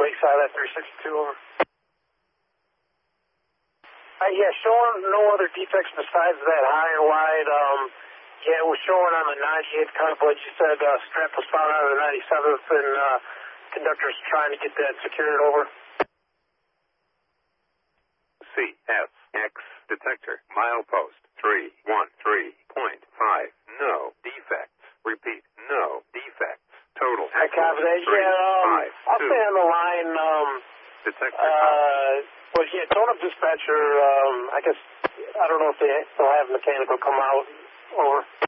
Lakeside at 362, over. Yeah, showing no other defects besides that high or wide. Yeah, it was showing on the 98th carpledge. You said strap was found out of the 97th, and conductor's trying to get that secured, over. CSX detector, milepost 313.5. No defects. Repeat, no defects. Total. I copy that. Yeah, I'll stay on the line. Detector. Well, yeah, tone up dispatcher. I guess, I don't know if they'll have mechanical come out, over.